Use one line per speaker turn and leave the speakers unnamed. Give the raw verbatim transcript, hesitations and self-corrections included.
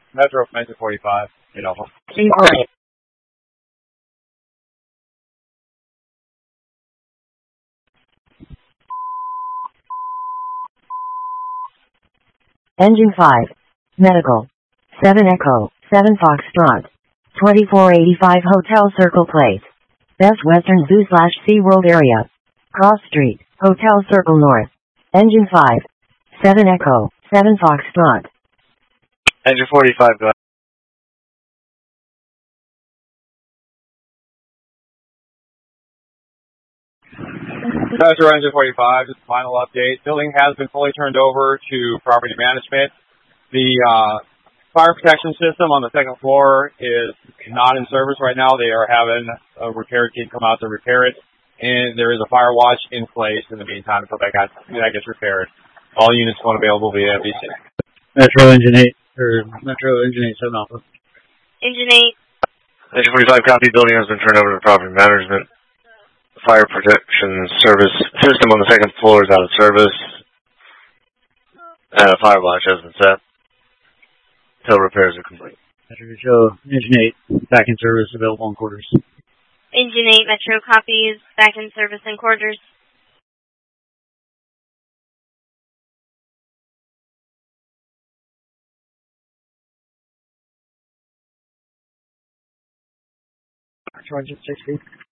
Metro, Engine forty-five, eight Alpha.
Engine five. Medical. seven Echo, seven Foxtrot. twenty-four eighty-five Hotel Circle Place. Best Western Zoo slash SeaWorld area. Cross Street, Hotel Circle North. Engine five. seven Echo, seven Foxtrot.
Engine forty-five, go ahead. Metro, Engine forty-five, just final update. Building has been fully turned over to property management. The uh, fire protection system on the second floor is not in service right now. They are having a repair team come out to repair it, and there is a fire watch in place in the meantime until that, got, that gets repaired. All units going available via M V C.
Metro Engine eight, or Metro Engine eight, seven Alpha.
Engine eight.
Engine forty-five, copy. Building has been turned over to property management. Fire protection service system on the second floor is out of service. And a fire watch has been set until repairs are complete.
Metro show Engine eight, back in service, available in quarters.
Engine eight, Metro copies, back in service in quarters.
Metro Engine sixty.